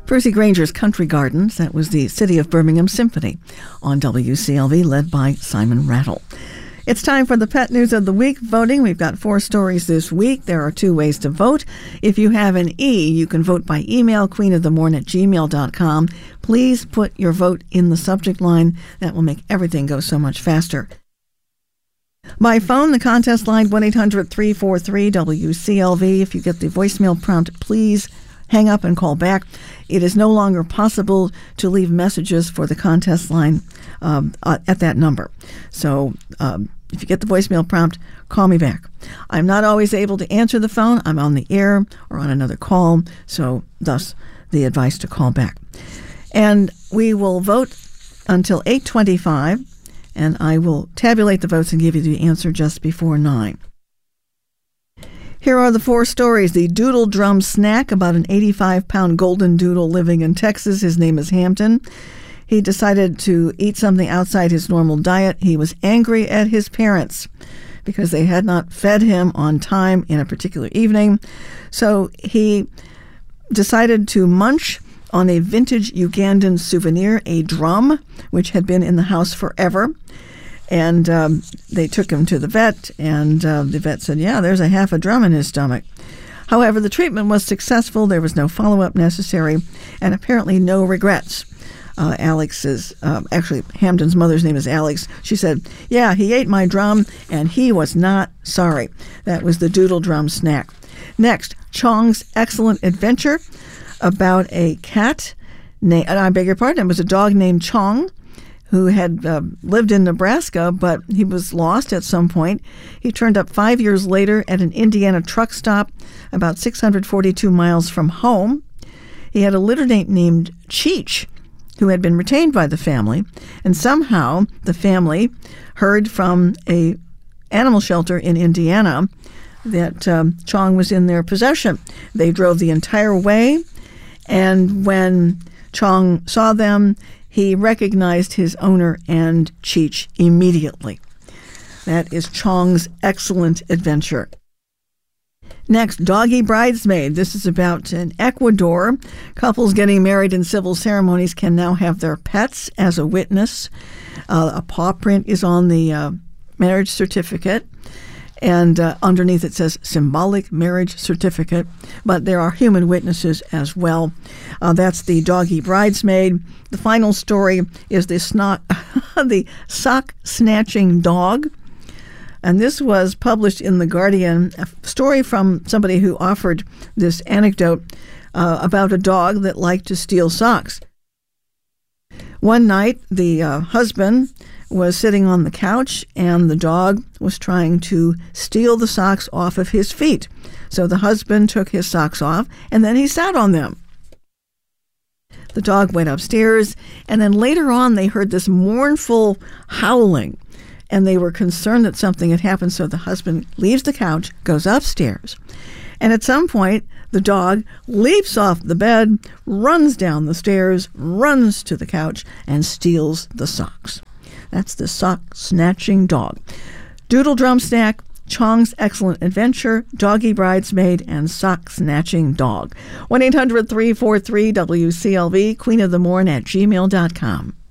Percy Granger's Country Gardens, that was the City of Birmingham Symphony on WCLV, led by Simon Rattle. It's time for the Pet News of the Week voting. We've got 4 stories this week. There are 2 ways to vote. If you have an E, you can vote by email, queenofthemorn@gmail.com. Please put your vote in the subject line. That will make everything go so much faster. By phone, the contest line 1-800-343-WCLV. If you get the voicemail prompt, please hang up and call back. It is no longer possible to leave messages for the contest line at that number. So if you get the voicemail prompt, call me back. I'm not always able to answer the phone. I'm on the air or on another call, so thus the advice to call back. And we will vote until 8:25, and I will tabulate the votes and give you the answer just before 9. Here are the 4 stories. The Doodle Drum Snack, about an 85-pound golden doodle living in Texas. His name is Hampton. He decided to eat something outside his normal diet. He was angry at his parents because they had not fed him on time in a particular evening. So he decided to munch on a vintage Ugandan souvenir, a drum, which had been in the house forever. And they took him to the vet, and the vet said, yeah, there's a half a drum in his stomach. However, the treatment was successful. There was no follow-up necessary, and apparently no regrets. Actually, Hampton's mother's name is Alex. She said, yeah, he ate my drum, and he was not sorry. That was the Doodle Drum Snack. Next, Chong's Excellent Adventure, about a cat, I beg your pardon, it was a dog named Chong, who had lived in Nebraska, but he was lost at some point. He turned up 5 years later at an Indiana truck stop about 642 miles from home. He had a litter mate named Cheech, who had been retained by the family, and somehow the family heard from a animal shelter in Indiana that Chong was in their possession. They drove the entire way, and when Chong saw them, he recognized his owner and Cheech immediately. That is Chong's Excellent Adventure. Next, Doggy Bridesmaid. This is about in Ecuador. Couples getting married in civil ceremonies can now have their pets as a witness. A paw print is on the marriage certificate, and underneath it says symbolic marriage certificate, but there are human witnesses as well. That's the Doggy Bridesmaid. The final story is the sock-snatching dog. And this was published in The Guardian, a story from somebody who offered this anecdote about a dog that liked to steal socks. One night, the husband was sitting on the couch, and the dog was trying to steal the socks off of his feet. So the husband took his socks off, and then he sat on them. The dog went upstairs, and then later on they heard this mournful howling, and they were concerned that something had happened, so the husband leaves the couch, goes upstairs, and at some point the dog leaps off the bed, runs down the stairs, runs to the couch, and steals the socks. That's the sock-snatching dog. Doodle Drum Snack, Chong's Excellent Adventure, Doggy Bridesmaid, and Sock-Snatching Dog. 1-800-343-WCLV, queenofthemorn@gmail.com.